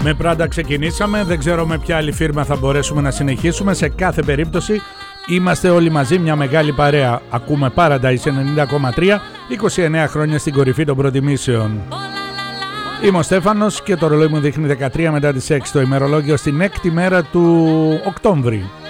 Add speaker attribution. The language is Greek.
Speaker 1: Με Prada ξεκινήσαμε, δεν ξέρω με ποια άλλη φίρμα θα μπορέσουμε να συνεχίσουμε. Σε κάθε περίπτωση είμαστε όλοι μαζί μια μεγάλη παρέα. Ακούμε Paradise 90,3, 29 χρόνια στην κορυφή των προτιμήσεων. Είμαι ο Στέφανος και το ρολόι μου δείχνει 13 μετά τις 6 το ημερολόγιο στην 6η μέρα του Οκτώβρη.